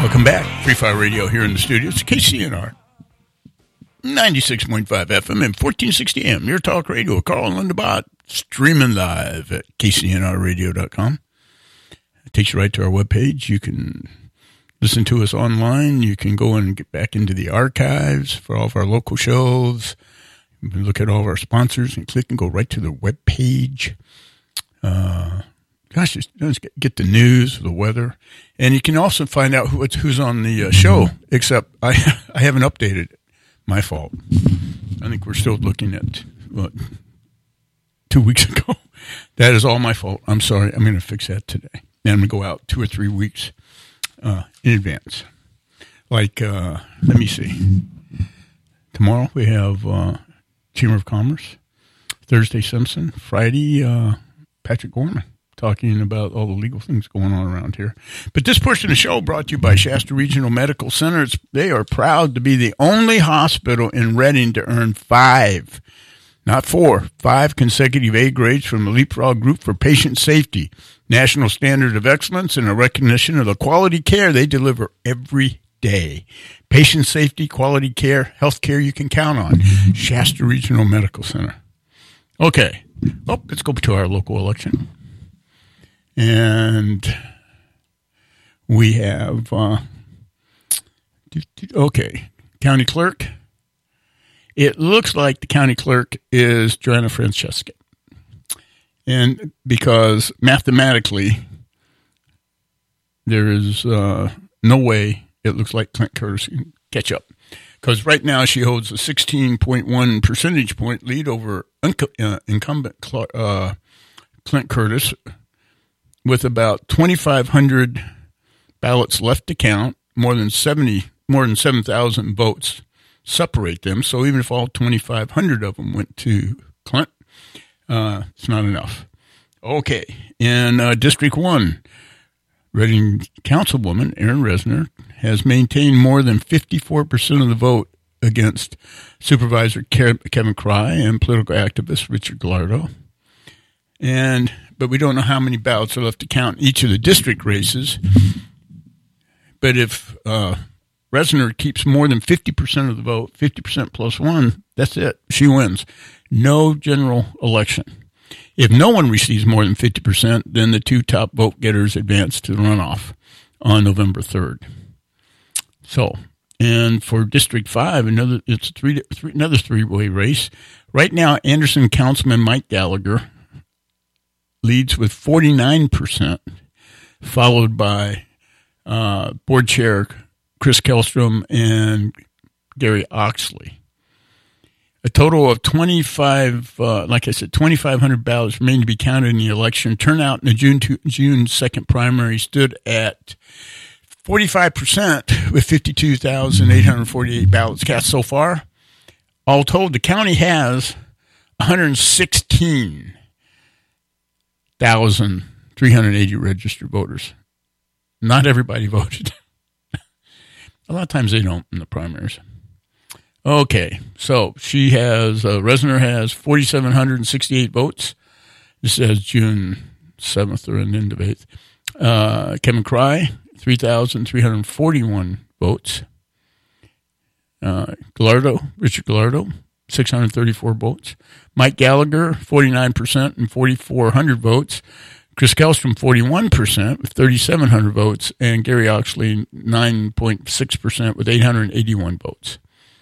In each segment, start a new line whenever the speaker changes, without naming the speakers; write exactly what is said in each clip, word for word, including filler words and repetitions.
Welcome back. Free Fire Radio here in the studio. It's K C N R. ninety-six point five F M and fourteen sixty A M. Your talk radio. Carl and Linda Bott streaming live at K C N R radio dot com. It takes you right to our webpage. You can listen to us online. You can go and get back into the archives for all of our local shows. You can look at all of our sponsors and click and go right to the webpage. Uh, gosh, just, just get the news, the weather. And you can also find out who, who's on the uh, show, except I, I haven't updated it. My fault. I think we're still looking at, what, two weeks ago. That is all my fault. I'm sorry. I'm going to fix that today. And I'm going to go out two or three weeks uh, in advance. Like, uh, let me see. Tomorrow we have uh, Chamber of Commerce. Thursday, Simpson. Friday, uh, Patrick Gorman, talking about all the legal things going on around here. But this portion of the show brought to you by Shasta Regional Medical Center. It's, they are proud to be the only hospital in Redding to earn five, not four, five consecutive A grades from the Leapfrog Group for Patient Safety, National Standard of Excellence, and a recognition of the quality care they deliver every day. Patient safety, quality care, health care you can count on. Shasta Regional Medical Center. Okay. Oh, let's go to our local election. And we have, uh, okay, county clerk. It looks like the county clerk is Joanna Francesca. And because mathematically, there is uh, no way it looks like Clint Curtis can catch up. Because right now she holds a sixteen point one percentage point lead over uh, incumbent uh, Clint Curtis, with about twenty-five hundred ballots left to count. More than seventy, more than seven thousand votes separate them. So even if all twenty-five hundred of them went to Clint, uh, it's not enough. Okay, in uh, District One, Reading Councilwoman Erin Resner has maintained more than fifty-four percent of the vote against Supervisor Kevin Cry and political activist Richard Gallardo. And but we don't know how many ballots are left to count in each of the district races. But if uh, Resner keeps more than fifty percent of the vote, fifty percent plus one, that's it. She wins. No general election. If no one receives more than fifty percent, then the two top vote getters advance to the runoff on November third. So, and for District five, another it's three, three another three-way race. Right now, Anderson Councilman Mike Gallagher leads with forty-nine percent, followed by uh, Board Chair Chris Kellstrom and Gary Oxley. A total of twenty-five, uh, like I said, twenty-five hundred ballots remain to be counted in the election. Turnout in the June two, June second primary stood at forty-five percent with fifty-two thousand eight hundred forty-eight ballots cast so far. All told, the county has one hundred sixteen thousand three hundred eighty registered voters. Not everybody voted. A lot of times they don't in the primaries. Okay, so she has, uh, Resner has four thousand seven hundred sixty-eight votes. This says June seventh or the end of eighth. Uh, Kevin Cry, three thousand three hundred forty-one votes. Uh, Gallardo, Richard Gallardo, six hundred thirty-four votes. Mike Gallagher, forty-nine percent and four thousand four hundred votes. Chris Kellstrom, forty-one percent with three thousand seven hundred votes. And Gary Oxley, nine point six percent with eight hundred eighty-one votes.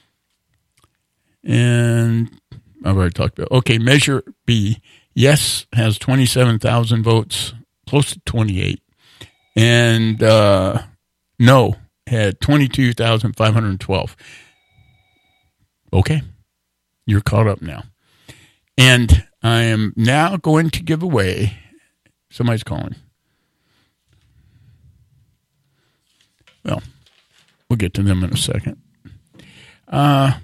And I've already talked about, okay, Measure B, yes, has twenty-seven thousand votes, close to twenty-eight. And uh, no had twenty-two thousand five hundred twelve. Okay, you're caught up now. And I am now going to give away, somebody's calling. Well, we'll get to them in a second. Uh,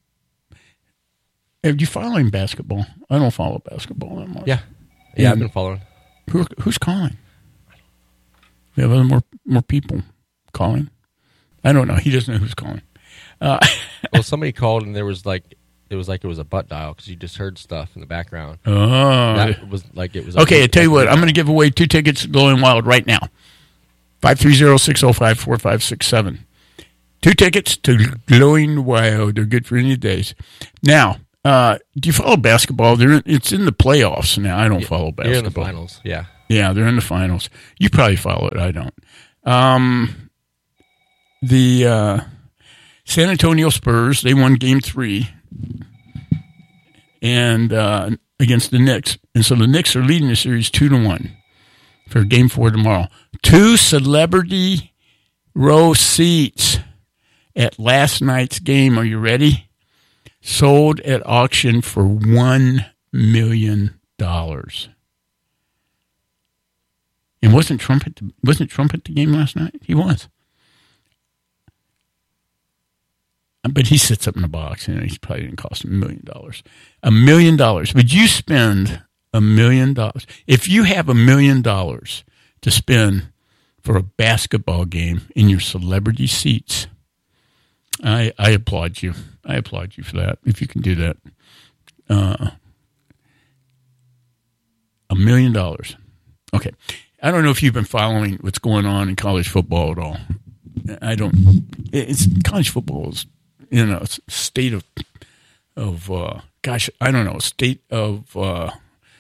Are you following basketball? I don't follow basketball that much.
Yeah. Yeah, and I've been following.
Who, who's calling? We have other more more people calling. I don't know. He doesn't know who's calling. Uh,
well, somebody called and there was like, it was like it was a butt dial because you just heard stuff in the background.
Oh.
That was like it was.
Okay, I tell you what. I'm going to give away two tickets to Going Wild right now. five three zero, six zero five, four five six seven. Two tickets to Glowing Wild. They're good for any days. Now, uh, do you follow basketball? They're in, it's in the playoffs now. I don't
Yeah,
follow basketball.
You're in the finals, yeah.
Yeah, they're in the finals. You probably follow it. I don't. Um, the uh, San Antonio Spurs, they won game three and uh, against the Knicks. And so the Knicks are leading the series two to one for game four tomorrow. Two celebrity row seats at last night's game. Are you ready? Sold at auction for one million dollars. And wasn't Trump at the, wasn't Trump at the game last night? He was. But he sits up in the box, and he probably didn't cost him a million dollars. A million dollars. Would you spend a million dollars? If you have a million dollars to spend for a basketball game in your celebrity seats, I, I applaud you. I applaud you for that, if you can do that. Uh, a million dollars. Okay. I don't know if you've been following what's going on in college football at all. I don't. It's college football is in a state of, of uh, gosh, I don't know, a state of uh,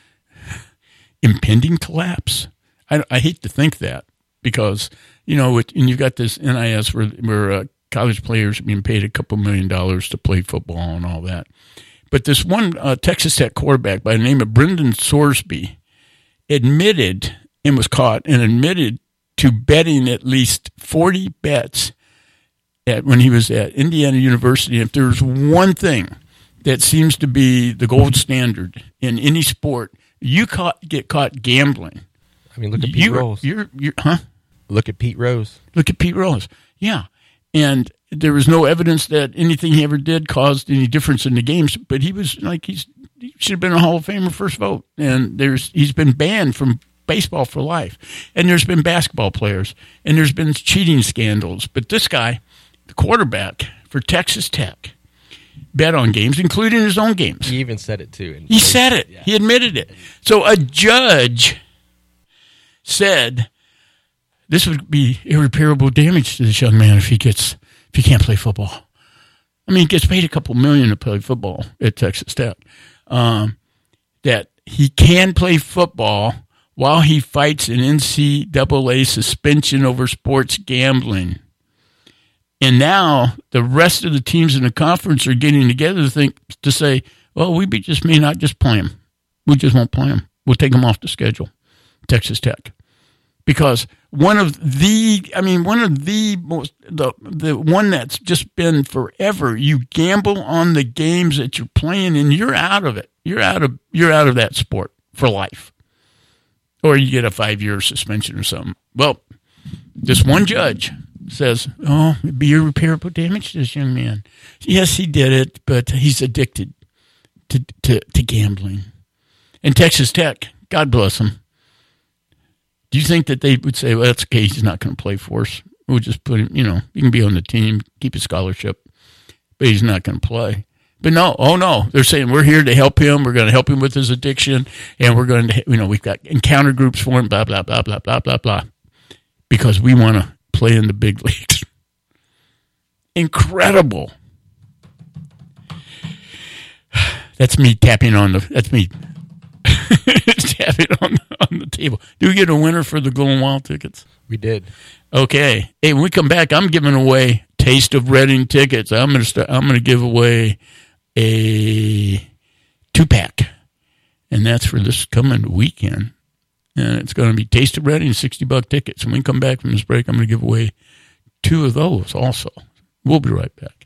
impending collapse. I, I hate to think that because, you know, it, and you've got this N I S where, where uh, college players are being paid a couple million dollars to play football and all that. But this one uh, Texas Tech quarterback by the name of Brendan Sorsby admitted and was caught and admitted to betting at least forty bets at, when he was at Indiana University. If there's one thing that seems to be the gold standard in any sport, you caught, get caught gambling.
I mean, look at Pete
you,
Rose.
You're, you're, huh?
Look at Pete Rose.
Look at Pete Rose. Yeah. And there was no evidence that anything he ever did caused any difference in the games, but he was like, he's, he should have been a Hall of Famer first vote. And there's, he's been banned from baseball for life. And there's been basketball players, and there's been cheating scandals. But this guy, the quarterback for Texas Tech, bet on games, including his own games.
He even said it, too.
He said it. Yeah. He admitted it. So a judge said this would be irreparable damage to this young man if he gets if he can't play football. I mean, he gets paid a couple million to play football at Texas Tech. Um, that he can play football while he fights an N C double A suspension over sports gambling. And now the rest of the teams in the conference are getting together to think to say, well, we just may not just play him. We just won't play him. We'll take him off the schedule, Texas Tech. Because one of the, I mean, one of the most, the the one that's just been forever, you gamble on the games that you're playing and you're out of it. You're out of, you're out of that sport for life. Or you get a five-year suspension or something. Well, this one judge says, oh, it'd be irreparable damage to this young man. Yes, he did it, but he's addicted to, to, to gambling. And Texas Tech, God bless him. Do you think that they would say, well, that's okay, he's not going to play for us. We'll just put him, you know, he can be on the team, keep his scholarship, but he's not going to play. But no, oh no, they're saying we're here to help him. We're going to help him with his addiction, and we're going to, you know, we've got encounter groups for him, blah, blah, blah, blah, blah, blah, blah, because we want to play in the big leagues. Incredible. That's me tapping on the, that's me tapping on, on the table. Do we get a winner for the Golden Wild tickets?
We did.
Okay. Hey, when we come back, I'm giving away Taste of Reading tickets. I'm going to start, I'm going to give away a two-pack, and that's for this coming weekend. And it's going to be Taste of Reading, sixty buck tickets. And when we come back from this break, I'm going to give away two of those also. We'll be right back.